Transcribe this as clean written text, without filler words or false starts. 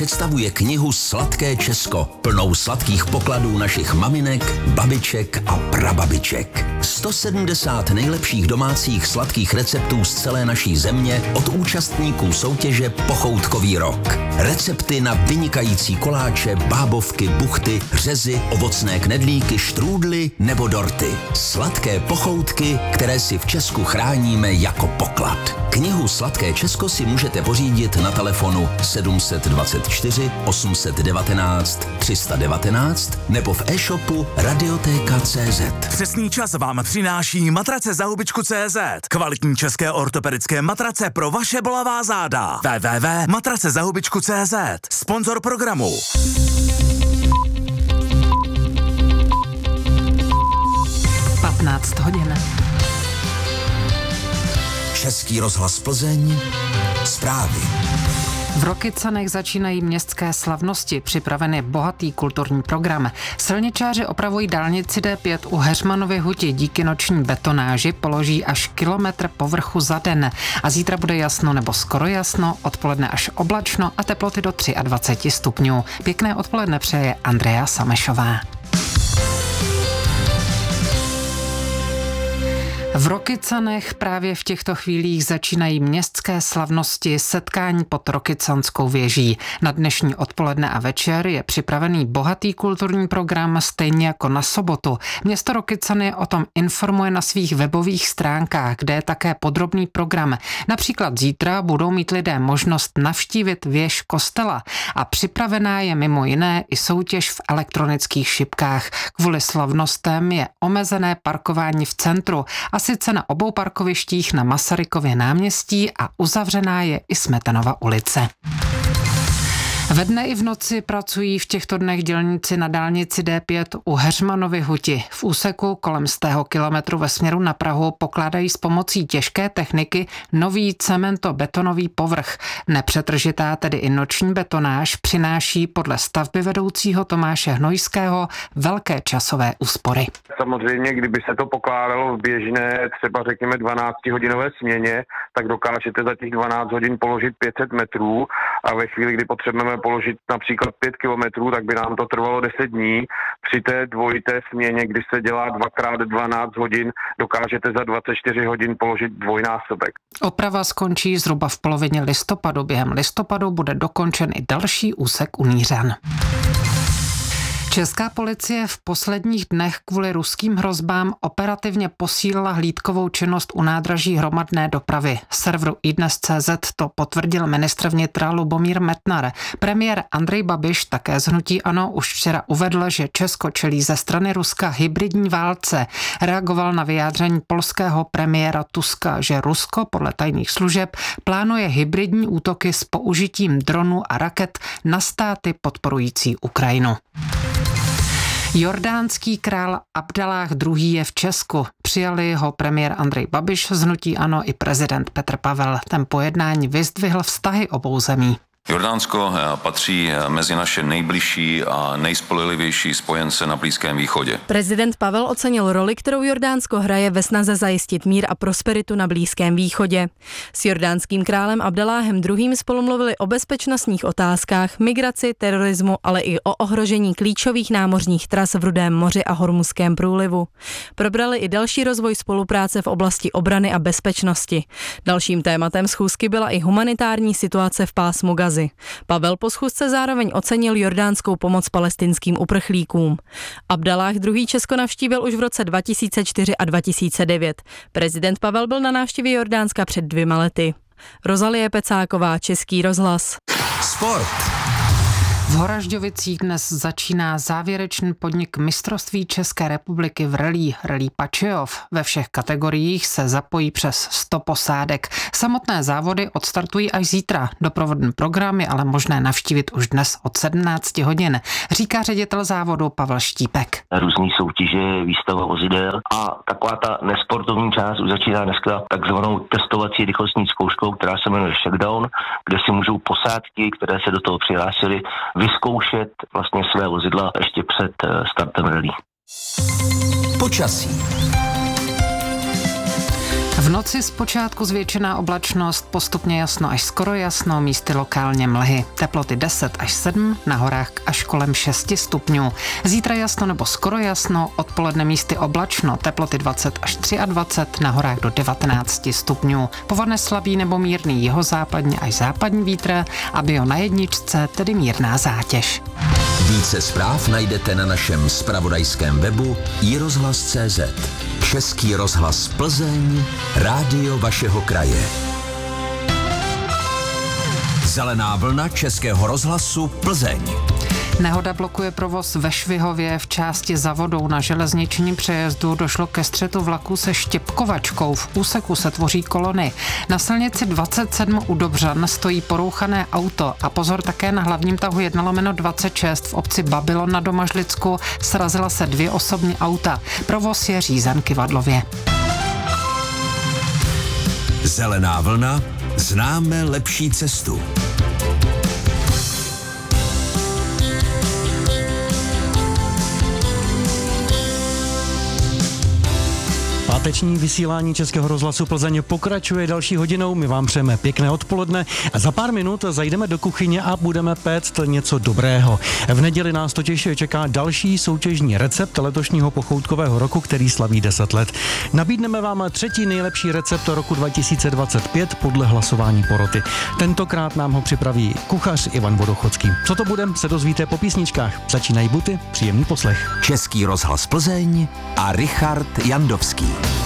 představuje knihu Sladké Česko, plnou sladkých pokladů našich maminek, babiček a prababiček. 170 nejlepších domácích sladkých receptů z celé naší země od účastníků soutěže Pochoutkový rok. Recepty na vynikající koláče, bábovky, buchty, řezy, ovocné knedlíky, štrůdly nebo dorty. Sladké pochoutky, které si v Česku chráníme jako poklad. Knihu Sladké Česko si můžete pořídit na telefonu 724 819 319 nebo v e-shopu Radioteka.cz. Přesný čas vám přináší matrace za hubičku.cz. Kvalitní české ortopedické matrace pro vaše bolavá záda. www.matracezahubičku.cz. Sponzor programu. hodin. Český rozhlas Plzeň, zprávy. V Rokycanech začínají městské slavnosti, připraven je bohatý kulturní program. Silničáři opravují dálnici D5 u Heřmanovy huti, díky noční betonáži položí až kilometr povrchu za den. A zítra bude jasno nebo skoro jasno, odpoledne až oblačno a teploty do 23 stupňů. Pěkné odpoledne přeje Andrea Samešová. V Rokycanech právě v těchto chvílích začínají městské slavnosti, setkání pod Rokycanskou věží. Na dnešní odpoledne a večer je připravený bohatý kulturní program, stejně jako na sobotu. Město Rokycany o tom informuje na svých webových stránkách, kde je také podrobný program. Například zítra budou mít lidé možnost navštívit věž kostela a připravená je mimo jiné i soutěž v elektronických šipkách. Kvůli slavnostem je omezené parkování v centru a sice na obou parkovištích na Masarykově náměstí a uzavřená je i Smetanova ulice. Ve dne i v noci pracují v těchto dnech dělníci na dálnici D5 u Heřmanovy huti. V úseku kolem 100 kilometru ve směru na Prahu pokládají s pomocí těžké techniky nový cementobetonový povrch. Nepřetržitá, tedy i noční betonáž, přináší podle stavby vedoucího Tomáše Hnojského velké časové úspory. Samozřejmě, kdyby se to pokládalo v běžné, třeba řekněme 12-hodinové směně, tak dokážete za těch 12 hodin položit 500 metrů a ve chvíli, kdy potřebujeme položit například 5 kilometrů, tak by nám to trvalo 10 dní. Při té dvojité směně, když se dělá 2x12 hodin, dokážete za 24 hodin položit dvojnásobek. Oprava skončí zhruba v polovině listopadu. Během listopadu bude dokončen i další úsek u Nířan. Česká policie v posledních dnech kvůli ruským hrozbám operativně posílila hlídkovou činnost u nádraží hromadné dopravy. Serveru iDnes.cz to potvrdil ministr vnitra Lubomír Metnar. Premiér Andrej Babiš také z hnutí ANO už včera uvedl, že Česko čelí ze strany Ruska hybridní válce. Reagoval na vyjádření polského premiéra Tuska, že Rusko podle tajných služeb plánuje hybridní útoky s použitím dronů a raket na státy podporující Ukrajinu. Jordánský král Abdalláh II. Je v Česku. Přijali ho premiér Andrej Babiš z hnutí ANO i prezident Petr Pavel. Ten po jednání vyzdvihl vztahy obou zemí. Jordánsko patří mezi naše nejbližší a nejspolehlivější spojence na Blízkém východě. Prezident Pavel ocenil roli, kterou Jordánsko hraje ve snaze zajistit mír a prosperitu na Blízkém východě. S jordánským králem Abdalláhem II. Spolu mluvili o bezpečnostních otázkách, migraci, terorismu, ale i o ohrožení klíčových námořních tras v Rudém moři a Hormuzském průlivu. Probrali i další rozvoj spolupráce v oblasti obrany a bezpečnosti. Dalším tématem schůzky byla i humanitární situace v pásmu Gazy. Pavel po schůzce zároveň ocenil jordánskou pomoc palestinským uprchlíkům. Abdalláh II. Česko navštívil už v roce 2004 a 2009. Prezident Pavel byl na návštěvě Jordánska před 2 lety. Rozalie Pecáková, Český rozhlas. Sport. V Horažďovicích dnes začíná závěrečný podnik mistrovství České republiky v rallye Pačejov. Ve všech kategoriích se zapojí přes 100 posádek. Samotné závody odstartují až zítra. Doprovodný program je ale možné navštívit už dnes od 17 hodin, říká ředitel závodu Pavel Štípek. Různý soutěže, výstava vozidel a taková ta nesportovní část už začíná dneska takzvanou testovací rychlostní zkouškou, která se jmenuje Shakedown, kde si můžou posádky, které se do toho přihlásily, vyzkoušet vlastně své vozidla ještě před startem rally. Počasí. V noci zpočátku zvětšená oblačnost, postupně jasno až skoro jasno, místy lokálně mlhy. Teploty 10 až 7, na horách až kolem 6 stupňů. Zítra jasno nebo skoro jasno, odpoledne místy oblačno, teploty 20 až 23, na horách do 19 stupňů. Povadne slabý nebo mírný jihozápadní až západní vítr a bio na jedničce, tedy mírná zátěž. Více zpráv najdete na našem zpravodajském webu iRozhlas.cz. Český rozhlas Plzeň, rádio vašeho kraje. Zelená vlna Českého rozhlasu Plzeň. Nehoda blokuje provoz ve Švihově. V části za vodou na železničním přejezdu došlo ke střetu vlaku se štěpkovačkou. V úseku se tvoří kolony. Na silnici 27 u Dobřan stojí porouchané auto a pozor také na hlavním tahu 1/26 v obci Babylon na Domažlicku srazila se 2 osobní auta. Provoz je řízen kyvadlově. Zelená vlna, známe lepší cestu. Páteční vysílání Českého rozhlasu Plzeň pokračuje další hodinou. My vám přejeme pěkné odpoledne a za pár minut zajdeme do kuchyně a budeme péct něco dobrého. V neděli nás totiž čeká další soutěžní recept letošního pochoutkového roku, který slaví 10 let. Nabídneme vám 3. nejlepší recept roku 2025 podle hlasování poroty. Tentokrát nám ho připraví kuchař Ivan Vodochodský. Co to bude, se dozvíte po písničkách. Začínají buty, příjemný poslech. Český rozhlas Plzeň a Richard Jandovský.